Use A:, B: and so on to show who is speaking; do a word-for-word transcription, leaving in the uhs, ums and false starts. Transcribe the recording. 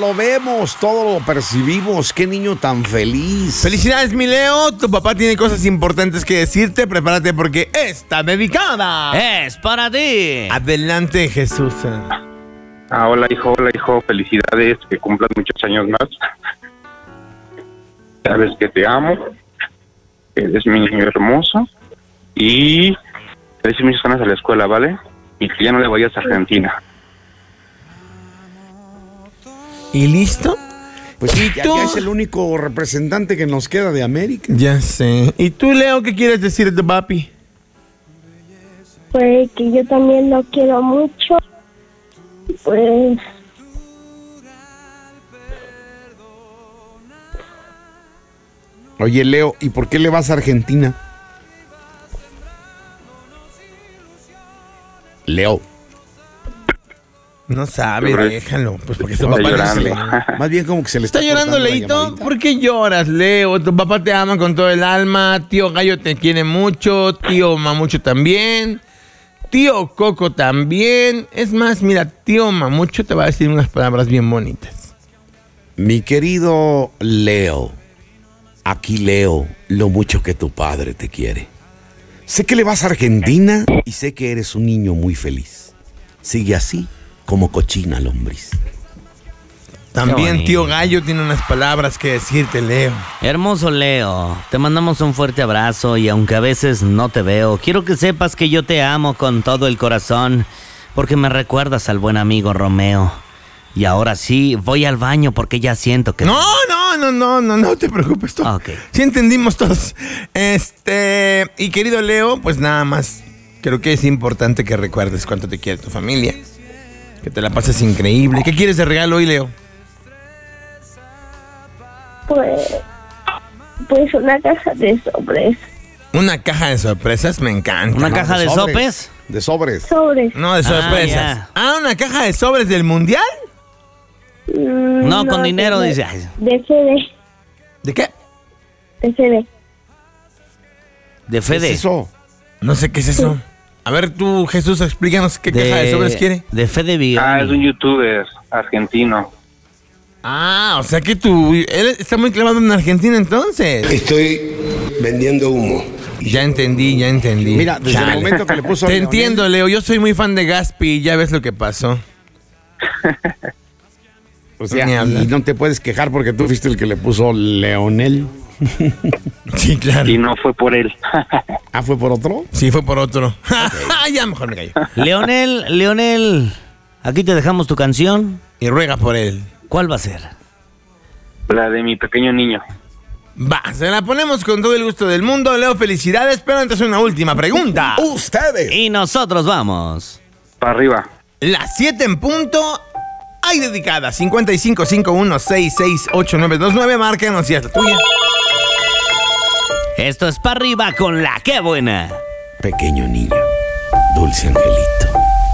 A: lo vemos, todo lo percibimos. Qué niño tan feliz.
B: Felicidades, mi Leo. Tu papá tiene cosas importantes que decirte. Prepárate porque está dedicada.
C: Es para ti.
B: Adelante, Jesús.
D: Ah, hola hijo, hola hijo, felicidades, que cumplas muchos años más. Sabes que te amo, que eres mi niño hermoso y te des muchas ganas a la escuela, ¿vale? Y que ya no le vayas a Argentina.
B: ¿Y listo?
A: Pues
B: ¿Y
A: ya,
B: tú?
A: ya es el único representante que nos queda de América.
B: Ya sé. ¿Y tú, Leo, qué quieres decir de tu papi?
E: Pues que yo también lo quiero mucho. Pues
A: Oye, Leo, ¿y por qué le vas a Argentina? Leo.
B: No sabe,
D: Pero-
B: déjalo. Pues porque su
D: Está
B: papá no
D: llorando.
B: se le-
A: Más bien como que se le está,
B: ¿Está llorando,
A: cortando la
B: Leito?
A: llamadita.
B: ¿Por qué lloras, Leo? Tu papá te ama con todo el alma. Tío Gallo te quiere mucho. Tío Mamucho también. Tío Coco también. Es más, mira, tío Mamucho te va a decir unas palabras bien bonitas.
A: Mi querido Leo, aquí leo lo mucho que tu padre te quiere. Sé que le vas a Argentina y sé que eres un niño muy feliz. Sigue así como cochina lombriz.
B: También
C: bonito.
B: tío Gallo tiene unas palabras que decirte, Leo.
C: Hermoso Leo, te mandamos un fuerte abrazo y aunque a veces no te veo, quiero que sepas que yo te amo con todo el corazón porque me recuerdas al buen amigo Romeo. Y ahora sí, voy al baño porque ya siento que...
B: No, no, no, no, no, no te preocupes tú.
C: Ok.
B: Sí entendimos todos. Este, y querido Leo, pues nada más, creo que es importante que recuerdes cuánto te quiere tu familia. Que te la pases increíble. ¿Qué quieres de regalo hoy, Leo?
E: pues pues una caja de sobres.
B: Una caja de sorpresas, me encanta.
C: ¿Una
A: No,
C: caja de
A: sobres.
C: sopes?
A: De sobres.
E: Sobres.
B: No, de sorpresas.
C: ya.
B: Ah, una caja de sobres del mundial.
E: Mm,
C: No, con dinero,
E: de,
C: dice. Ay,
E: De C D.
B: ¿De qué?
E: De C D.
C: de
A: ¿Qué
C: Fede.
A: es eso?
B: No sé qué es eso. A ver tú, Jesús, explícanos qué caja de sobres quiere.
C: De Fede Vigoni.
D: Ah, es un youtuber argentino.
B: Ah, o sea que tú, él está muy clavado en Argentina entonces.
F: Estoy vendiendo humo.
B: Ya entendí, ya entendí.
A: Mira, desde
B: Chale.
A: el momento que le puso...
B: Te
A: Leonel-
B: entiendo, Leo. Yo soy muy fan de Gaspi y ya ves lo que pasó.
A: O sea,
B: Ni hablar.
A: y no te puedes quejar porque tú fuiste el que le puso Leonel.
B: Sí, claro.
D: Y no fue por él.
A: Ah, ¿fue por otro?
B: Sí, fue por otro. Ya mejor me callo.
C: Leonel, Leonel, aquí te dejamos tu canción.
B: Y ruega por él.
C: ¿Cuál va a ser?
D: La de mi pequeño niño.
B: Va, se la ponemos con todo el gusto del mundo. Leo, felicidades, pero antes una última pregunta.
A: ¡Ustedes!
C: Y nosotros vamos.
D: Para arriba.
B: Las siete en punto. Hay dedicada. cincuenta y cinco cincuenta y uno sesenta y seis ochenta y nueve veintinueve. Márcanos y hasta tuya.
C: Esto es para arriba con la que buena.
A: Pequeño niño, dulce angelito.